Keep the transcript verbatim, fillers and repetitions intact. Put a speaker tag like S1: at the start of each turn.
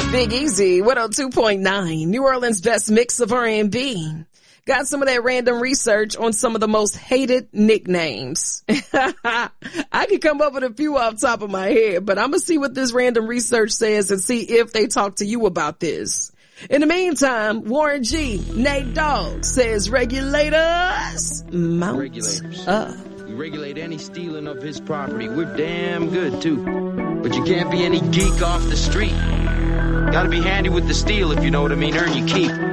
S1: Big Easy, one oh two point nine, New Orleans' best mix of R and B. Got some of that random research on some of the most hated nicknames. I could come up with a few off the top of my head, but I'm gonna see what this random research says and see if they talk to you about this. In the meantime, Warren G, Nate Dogg says regulators mount
S2: Regulators.
S1: up.
S2: We regulate any stealing of his property. We're damn good too. But you can't be any geek off the street. Gotta be handy with the steel, if you know what I mean. Earn your keep.